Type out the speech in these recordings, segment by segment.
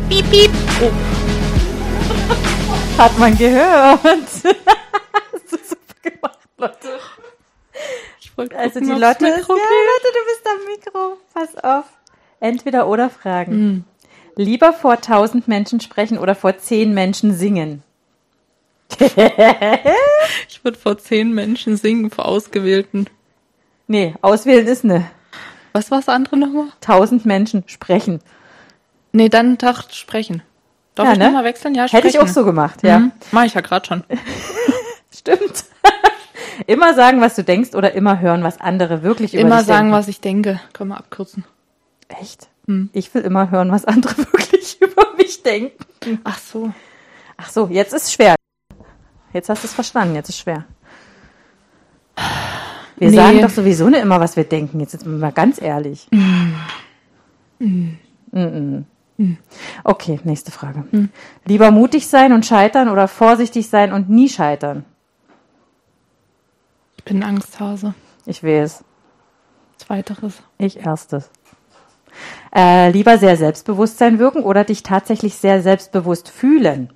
Piep, piep. Oh. Hat man gehört. Hast du super gemacht, Lotte. Also die Lotte, ja, Lotte, du bist am Mikro. Pass auf. Entweder oder Fragen. Lieber vor 1000 Menschen sprechen oder vor 10 Menschen singen? Ich würde vor 10 Menschen singen, vor Ausgewählten. Nee, auswählen ist ne. Was war das andere nochmal? 1000 Menschen sprechen. Nee, dann Tag sprechen. Darf ich nochmal wechseln? Ja, sprechen. Hätte ich auch so gemacht, ja. Mach ich ja gerade schon. Stimmt. Immer sagen, was du denkst oder immer hören, was andere wirklich über dich denken. Immer sagen, was ich denke. Können wir abkürzen. Echt? Ich will immer hören, was andere wirklich über mich denken. Ach so, jetzt ist es schwer. Jetzt hast du es verstanden, jetzt ist es schwer. Wir sagen doch sowieso nicht immer, was wir denken. Jetzt sind wir mal ganz ehrlich. Okay, nächste Frage. Lieber mutig sein und scheitern oder vorsichtig sein und nie scheitern? Ich bin Angsthase. Ich weiß. Zweiteres. Ich erstes. Lieber sehr Selbstbewusstsein wirken oder dich tatsächlich sehr selbstbewusst fühlen?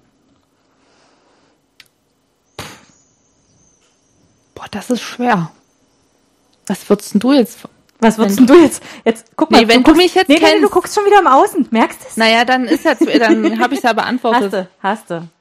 Boah, das ist schwer. Was würdest denn du jetzt? Was würdest denn du jetzt? Jetzt guck mal. Nee, wenn du mich jetzt kennst. Nee, du guckst schon wieder im Außen. Merkst du es? Naja, dann habe ich es ja beantwortet. Hast du.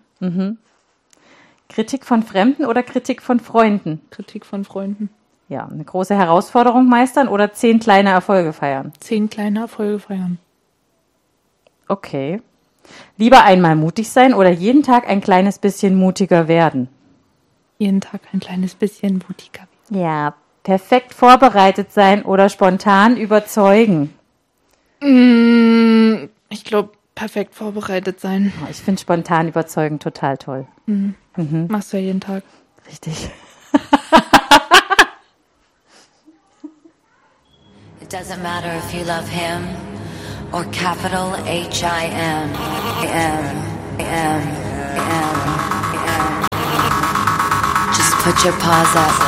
Kritik von Fremden oder Kritik von Freunden? Kritik von Freunden. Ja, eine große Herausforderung meistern oder 10 kleine Erfolge feiern? 10 kleine Erfolge feiern. Okay. Lieber einmal mutig sein oder jeden Tag ein kleines bisschen mutiger werden? Jeden Tag ein kleines bisschen mutiger werden. Ja, perfekt vorbereitet sein oder spontan überzeugen? Ich glaube, perfekt vorbereitet sein. Ich finde spontan überzeugen total toll. Machst du ja jeden Tag. Richtig. It doesn't matter if you love him or capital H-I-M. Just put your paws up.